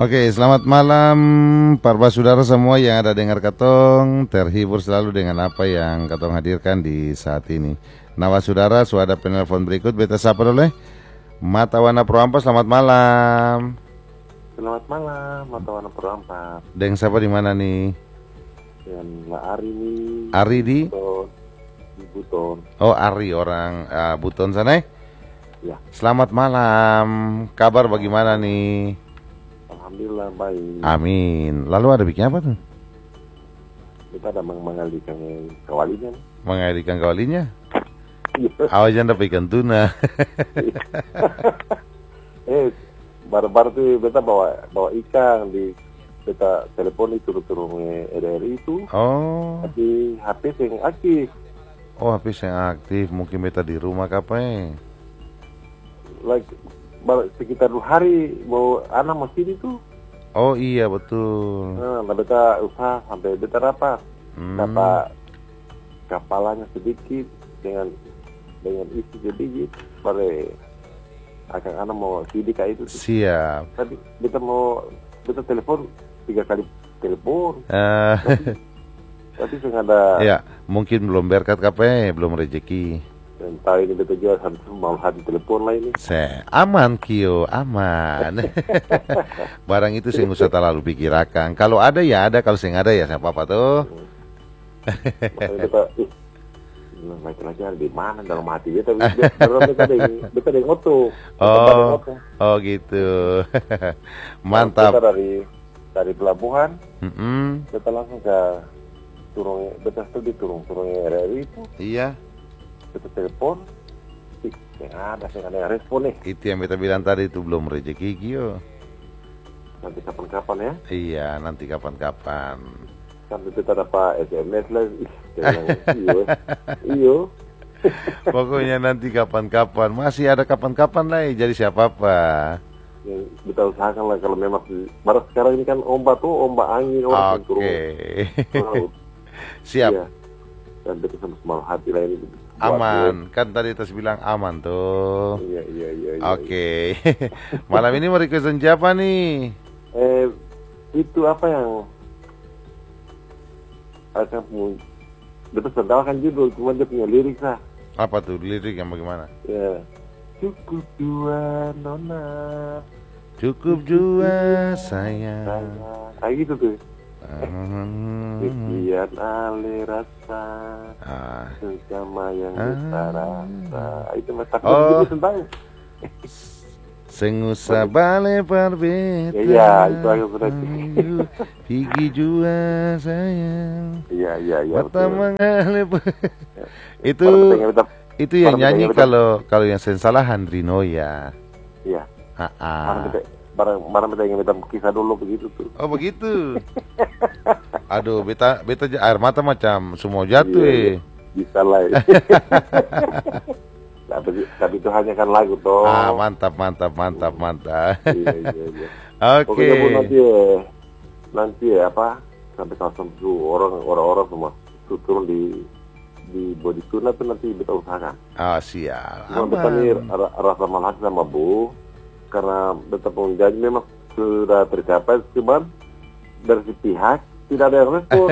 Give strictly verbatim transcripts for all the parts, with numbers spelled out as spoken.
Oke, selamat malam para saudara semua yang ada dengar Katong. Terhibur selalu dengan apa yang Katong hadirkan di saat ini. Nawa saudara, suara penelpon berikut beta sapa dulu. Mata Warna Perampas, selamat malam. Selamat malam, Mata Warna Perampas. Deng siapa di mana nih? Dan La Ari nih. Ari di? Buton. Di Buton. Oh, Ari orang uh, Buton sana. Ya. Selamat malam. Kabar bagaimana nih? Alhamdulillah baik. Amin. Lalu ada bikin apa tuh? Kita ada mengalihkan kawalinya. Mengalihkan kawalinya? Awas jangan dapat ikan tuna. eh, baru-baru tuh beta bawa bawa ikan di beta telepon itu turun R R I itu. Oh. Tapi H P yang aktif. Oh, H P yang aktif. Mungkin beta di rumah kapan? Like baru sekitar dua hari mau anak masih itu. Oh iya betul. Nah, beta usaha sampai beta rapat. Hmm. Dapat kapalanya sedikit dengan dengan isi sedikit, baru akan anak mau sidik itu. Siap. Tadi beta mau beta telepon tiga kali telepon. Uh, tapi, tapi saya ada. Ya, mungkin belum berkat kape, belum rezeki. Entah ini beta jual sampai mau hati telepon lah ini. Se aman kio, aman. Barang itu saya nggak usah terlalu pikirkan. Kalau ada ya ada, kalau saya nggak ada ya saya apa-apa tuh. Makanya beta, ih, laki-laki ada di mana dalam hati beta. Beta ada beta ada ngoto. Oh, oh gitu. Mantap. Beta dari dari pelabuhan, mm-hmm. beta langsung ke turun, beta studi turun turun R R I itu. Iya. Beta telepon, ih, saya ada, saya ada yang respon nih. Itu yang beta bilang tadi itu belum rezeki kio. Nanti kapan-kapan ya? Iya, nanti kapan-kapan. Sampai beta dapat S M S lah, ih, bilang, iyo, iyo. Pokoknya nanti kapan-kapan, masih ada kapan-kapan lah, jadi siapa-apa. Yang kita usahakan lah kalau memang, baru sekarang ini kan ombak tuh, ombak angin, orang Oke. turun. Siap. Iya. Dan beta sama semal hati lah ini. Aman, kan tadi tas bilang aman tuh. Iya, iya, iya. Oke. Iya. Malam ini mau requestan siapa nih? Eh, itu apa yang akan punya, betul sendawakan judul, cuma dia punya lirik lah. Apa tuh lirik yang bagaimana? Ya, cukup dua nona, cukup dua sayang. sayang. Kayak gitu tuh. Hmm. Sekian alih rasa Ah. bersama yang Ah. kita rasa. Itu mata Oh. gitu tentang. Sengusa bale perbeta. Ya, ya, itu aku berarti. Pigi jua sayang. Iya, iya, iya. Mata mangale. Itu Baru kita- kita- itu yang baru nyanyi kita- kalau kalau yang sensalah Handrino ya. Iya. Ah, ah. Barang kita, barang, barang kita ingin kita kisah dulu begitu tuh. Oh begitu. Aduh, beta beta j- air mata macam semua jatuh. Iya, eh. iya. Bisa lah. tapi, tapi itu hanya kan lagu toh. Ah, mantap mantap mantap mantap. Iya, iya, iya. Oke. Pokoknya Bu, nanti ya, nanti ya apa sampai kawasan itu orang orang-orang semua tu- turun di di body tuna tuh nanti kita usahakan. Ah, siap. Cuma beta nih Aman. ra- rasa malas sama Bu karena beta pun janji memang sudah tercapai, cuman dari si pihak tidak ada yang respon.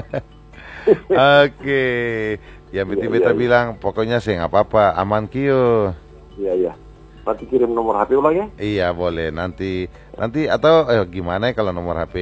Oke. Ya beta Iya, beta iya, iya. bilang pokoknya sih nggak apa-apa, aman kio. Iya, iya. Nanti kirim nomor H P ulang ya. Iya boleh nanti nanti atau eh, gimana ya kalau nomor H P?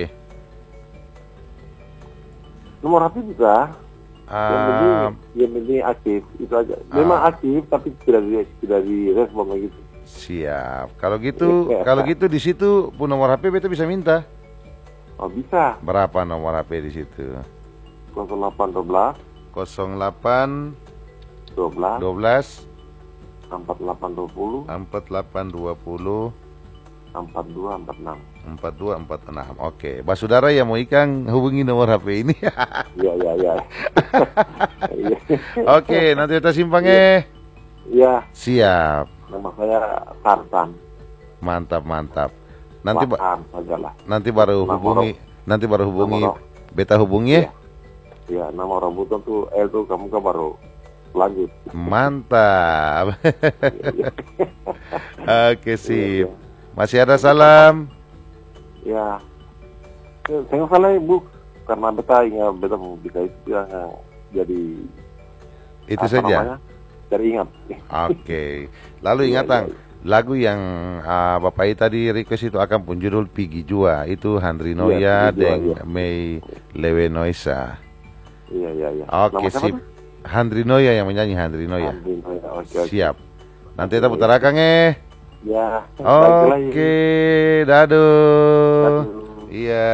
Nomor H P bisa. Yang penting, Ah, yang penting aktif itu aja. Memang Ah. aktif tapi tidak di, tidak direspon begitu. siap. Kalau gitu Iya. kalau gitu di situ pun nomor H P beta bisa minta. Oh bisa. Berapa nomor H P di situ? nol delapan satu dua nol delapan dua belas dua belas empat delapan dua puluh empat delapan dua nol empat dua empat enam. empat dua empat enam. Oke, Bas saudara yang mau ikan hubungi nomor H P ini. Iya, iya, iya. Iya. Oke, nanti kita simpangnya. Iya, Siap. nama saya Tartan. Mantap, mantap. Nanti ba- Tartan saja lah. nanti baru Nama hubungi, nanti baru hubungi Nama beta hubungi ya. Iya, nama orang Buton tuh L tuh kamu kan baru lanjut. Mantap. Iya, iya. Oke, sip. Masih ada salam? Ya, ya saya nggak salah bu, karena beta ingat beta mau bisa itu yang jadi Itu apa saja. namanya, dari ingat. Oke. Lalu Iya, ingat iya, Tang, lagu yang ah, Bapak tadi request itu akan pun judul Pigi Jua. Itu Handri Iya, Noya Pigi Jua, dan iya. Mei Lewe Noisa. Iya, iya, iya. Oke, Nama siapa sip. tuh? Handri Noya yang menyanyi, Handri Noya. Andin. Oh, ya, oke, oke. Siap. Nanti kita putar akan eh. Ya, lagi lagi. Oke, dado. Aduh. Iya.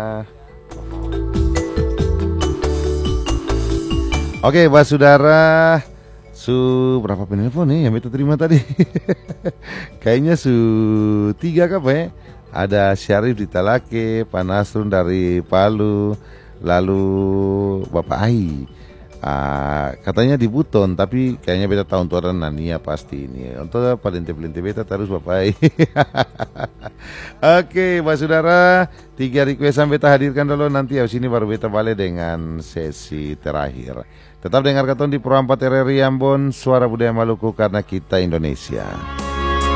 Oke, Pak Saudara. Su berapa penelpon nih yang kita terima tadi? Kayaknya su tiga apa ya? Ada Syarif di Talake, Pak Nasrun dari Palu, lalu Bapak Ai. Ah, katanya di Buton, tapi kayaknya beta tahun tuaran Nania pasti ini. Untuk palente-palente beta terus Bapak Ai. Oke, Pak Saudara, tiga requestan beta hadirkan dulu, nanti habis ini baru beta balik dengan sesi terakhir. Tetap dengar katon di Pro empat R R I Ambon, Suara Budaya Maluku karena kita Indonesia.